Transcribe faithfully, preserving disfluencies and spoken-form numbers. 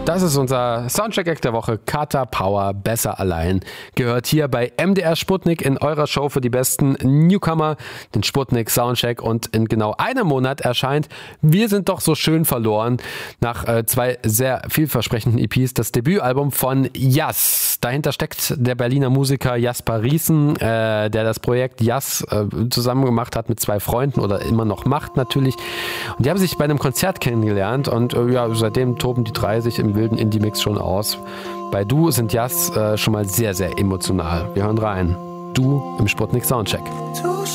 Das ist unser Soundcheck-Act der Woche. Kata Power, besser allein. Gehört hier bei M D R Sputnik in eurer Show für die besten Newcomer, den Sputnik Soundcheck. Und in genau einem Monat erscheint Wir sind doch so schön verloren. Nach äh, zwei sehr vielversprechenden E Ps das Debütalbum von Yass. Dahinter steckt der Berliner Musiker Jasper Riesen, äh, der das Projekt Yass äh, zusammen gemacht hat mit zwei Freunden oder immer noch macht natürlich. Und die haben sich bei einem Konzert kennengelernt und äh, ja, seitdem toben die drei sich im wilden Indie-Mix schon aus. Bei Du sind Yass äh, schon mal sehr, sehr emotional. Wir hören rein. Du im Sputnik Soundcheck.